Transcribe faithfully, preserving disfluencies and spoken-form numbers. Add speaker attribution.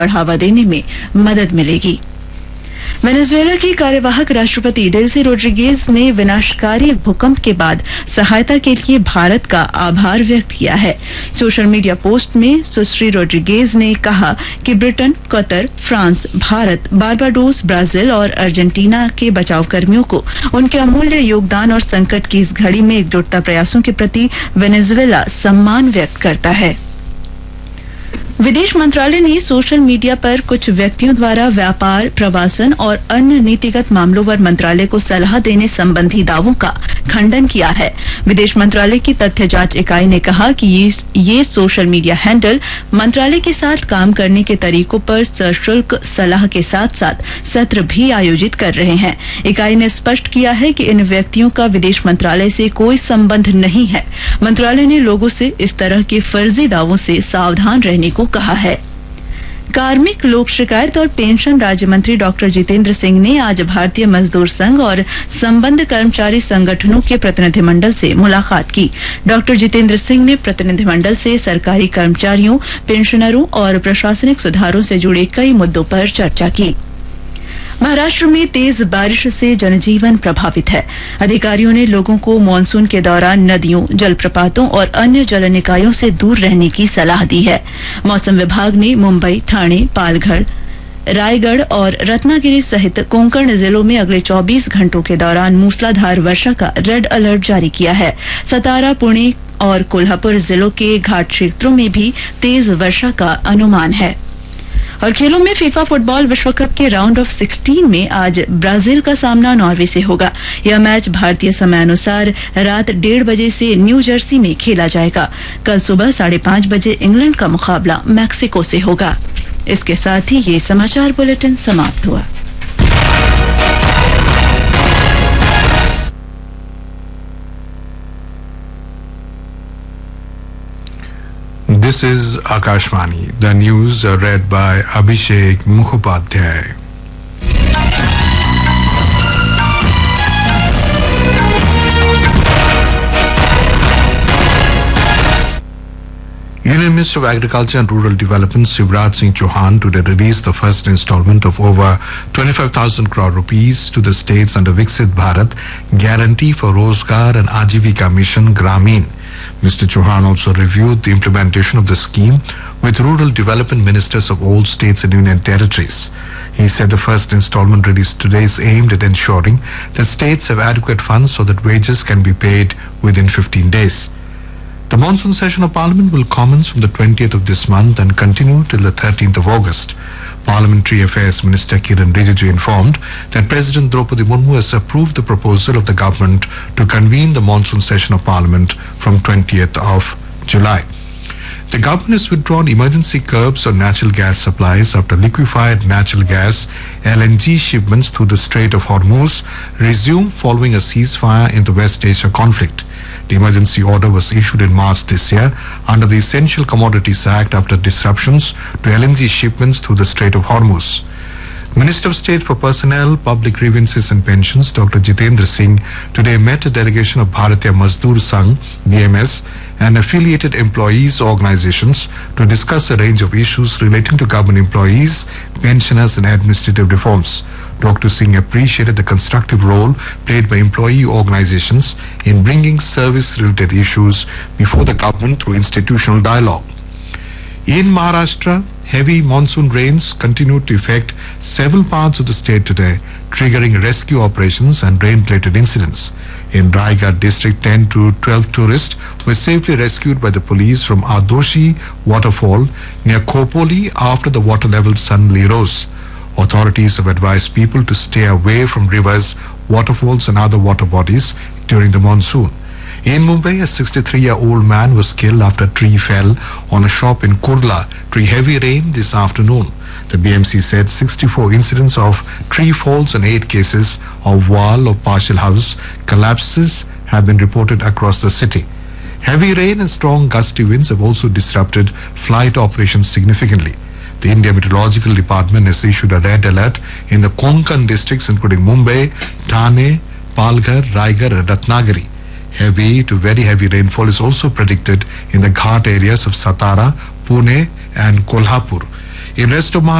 Speaker 1: बढ़ावा देने में मदद मिलेगी। वेनेजुएला के कार्यवाहक राष्ट्रपति डेल्सी रोड्रिगेज ने विनाशकारी भूकंप के बाद सहायता के लिए भारत का आभार व्यक्त किया है। सोशल मीडिया पोस्ट में सुश्री रोड्रिगेज ने कहा कि Britain, Qatar, France, Bharat, Barbados, Brazil और अर्जेंटीना के बचाव कर्मियों को उनके अमूल्य योगदान और संकट की इस घड़ी में एकजुटता प्रयासों के प्रति वेनेजुएला सम्मान व्यक्त करता है। विदेश मंत्रालय ने सोशल मीडिया पर कुछ व्यक्तियों द्वारा व्यापार, प्रवासन और अन्य नीतिगत मामलों पर मंत्रालय को सलाह देने संबंधी दावों का खंडन किया है। विदेश मंत्रालय की तथ्य जांच इकाई ने कहा कि ये, ये सोशल मीडिया हैंडल मंत्रालय के साथ काम करने के तरीकों पर सशुल्क सलाह के साथ साथ सत्र भी आयोजित कर रहे हैं। इकाई ने स्पष्ट किया है कि इन व्यक्तियों का विदेश मंत्रालय से कोई संबंध नहीं है। मंत्रालय ने लोगों से इस तरह के फर्जी दावों से सावधान रहने को कहा है। कार्मिक, लोक शिकायत और पेंशन राज्य मंत्री डॉक्टर जितेंद्र सिंह ने आज भारतीय मजदूर संघ और संबद्ध कर्मचारी संगठनों के प्रतिनिधिमंडल से मुलाकात की। डॉक्टर जितेंद्र सिंह ने प्रतिनिधिमंडल से सरकारी कर्मचारियों, पेंशनरों और प्रशासनिक सुधारों से जुड़े कई मुद्दों पर चर्चा की। महाराष्ट्र में तेज बारिश से जनजीवन प्रभावित है। अधिकारियों ने लोगों को मानसून के दौरान नदियों, जलप्रपातों और अन्य जल निकायों से दूर रहने की सलाह दी है। मौसम विभाग ने मुंबई, ठाणे, पालघर, रायगढ़ और रत्नागिरी सहित कोंकण जिलों में अगले चौबीस घंटों के दौरान मूसलाधार वर्षा का रेड अलर्ट जारी किया है। सतारा, पुणे और कोल्हापुर जिलों के घाट क्षेत्रों में भी तेज वर्षा का अनुमान है। और खेलों में फीफा फुटबॉल विश्व कप के राउंड ऑफ सिक्सटीन में आज ब्राजील का सामना नॉर्वे से होगा। यह मैच भारतीय समयानुसार रात डेढ़ बजे से न्यू जर्सी में खेला जाएगा। कल सुबह साढ़े पांच बजे इंग्लैंड का मुकाबला मैक्सिको से होगा। इसके साथ ही ये समाचार बुलेटिन समाप्त हुआ।
Speaker 2: This is Akashvani. The news are read by Abhishek Mukhopadhyay. Union Minister of Agriculture and Rural Development Shivraj Singh Chauhan today released the first installment of over twenty-five thousand crore rupees to the states under Viksit Bharat Guarantee for Rozgar and Ajivika Mission Gramin. Mister Chauhan also reviewed the implementation of the scheme with rural development ministers of all states and union territories. He said the first installment released today is aimed at ensuring that states have adequate funds so that wages can be paid within fifteen days. The monsoon session of Parliament will commence from the twentieth of this month and continue till the thirteenth of August. Parliamentary Affairs Minister Kiran Rijiju informed that President Draupadi Murmu has approved the proposal of the government to convene the monsoon session of Parliament from twentieth of July. The government has withdrawn emergency curbs on natural gas supplies after liquefied natural gas L N G shipments through the Strait of Hormuz resumed following a ceasefire in the West Asia conflict. The emergency order was issued in March this year under the Essential Commodities Act after disruptions to L N G shipments through the Strait of Hormuz. Minister of State for Personnel, Public Grievances and Pensions, Doctor Jitendra Singh, today met a delegation of Bharatiya Mazdoor Sangh, B M S, and affiliated employees organizations to discuss a range of issues relating to government employees, pensioners and administrative reforms. Doctor Singh appreciated the constructive role played by employee organizations in bringing service-related issues before the government through institutional dialogue. In Maharashtra, heavy monsoon rains continued to affect several parts of the state today, triggering rescue operations and rain-related incidents. In Raigad district, ten to twelve tourists were safely rescued by the police from Adoshi waterfall near Khopoli after the water level suddenly rose. Authorities have advised people to stay away from rivers, waterfalls and other water bodies during the monsoon. In Mumbai, a sixty-three-year-old man was killed after a tree fell on a shop in Kurla during heavy rain this afternoon. The B M C said sixty-four incidents of tree falls and eight cases of wall or partial house collapses have been reported across the city. Heavy rain and strong gusty winds have also disrupted flight operations significantly. The India Meteorological Department has issued a red alert in the Konkan districts including Mumbai, Thane, Palghar, Raigad and Ratnagiri. Heavy to very heavy rainfall is also predicted in the Ghat areas of Satara, Pune and Kolhapur. In rest of